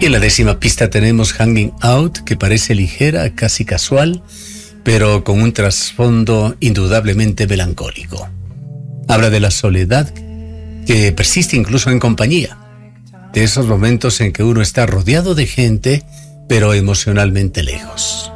En la 10ª pista tenemos Hanging Out, que parece ligera, casi casual, pero con un trasfondo indudablemente melancólico. Habla de la soledad que persiste incluso en compañía, de esos momentos en que uno está rodeado de gente, pero emocionalmente lejos.